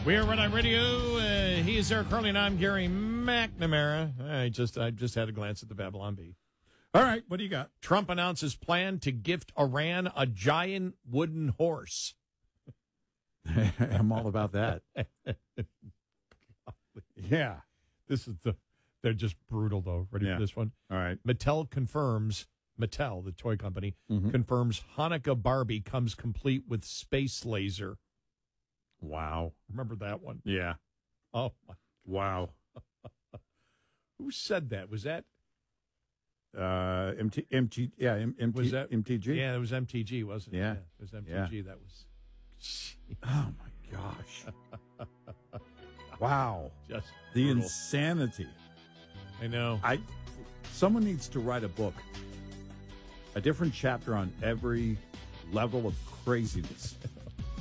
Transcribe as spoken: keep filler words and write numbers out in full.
We are Red Eye Radio. Uh, he is Eric Carly, and I'm Gary McNamara. I just I just had a glance at the Babylon Bee. All right, what do you got? Trump announces plan to gift Iran a giant wooden horse. I'm all about that. Yeah. This is the, they're just brutal, though. Ready Yeah. for this one? All right. Mattel confirms, Mattel, the toy company, Mhm. confirms Hanukkah Barbie comes complete with space laser. Wow. Remember that one? Yeah. Oh, my. Wow. Who said that? Was that? Uh, MT, MT, yeah, M, MT, Was that M T G? Yeah, it was M T G, wasn't it? Yeah. it was M T G. Yeah. That was. Oh, my gosh. Wow. Just The brutal. insanity. I know. I. Someone needs to write a book, a different chapter on every level of craziness